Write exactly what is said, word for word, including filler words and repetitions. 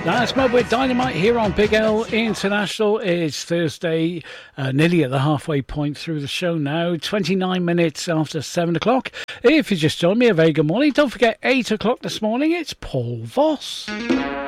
That's Mudwit Dynamite here on Big L International. It's Thursday, uh, nearly at the halfway point through the show now, twenty-nine minutes after seven o'clock. If you just joined me, a very good morning. Don't forget, eight o'clock this morning, it's Paul Voss.